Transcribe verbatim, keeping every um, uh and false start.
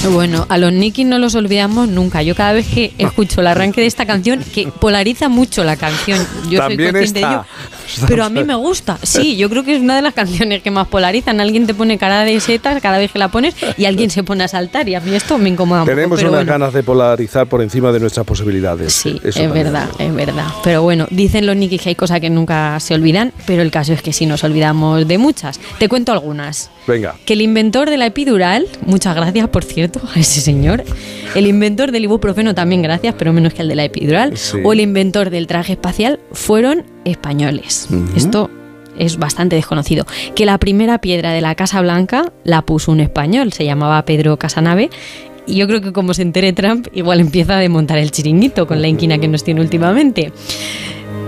Bueno, a los Nikis no los olvidamos nunca. Yo cada vez que escucho el arranque de esta canción, que polariza mucho la canción, yo soy También consciente está. de ello, pero a mí me gusta. Sí, yo creo que es una de las canciones que más polarizan. Alguien te pone cara de setas cada vez que la pones y alguien se pone a saltar, y a mí esto me incomoda un poco. Tenemos pero unas bueno. ganas de polarizar por encima de nuestras posibilidades. Sí, Eso es también. verdad, es verdad. Pero bueno, dicen los Nikis que hay cosas que nunca se olvidan, pero el caso es que sí nos olvidamos de muchas. Te cuento algunas. Venga. Que el inventor de la epidural, muchas gracias por cierto a ese señor, el inventor del ibuprofeno también gracias, pero menos que el de la epidural, Sí. o el inventor del traje espacial fueron españoles. Uh-huh. Esto es bastante desconocido. Que la primera piedra de la Casa Blanca la puso un español, se llamaba Pedro Casanave. Y yo creo que como se entere Trump, igual empieza a desmontar el chiringuito con la inquina que nos tiene últimamente.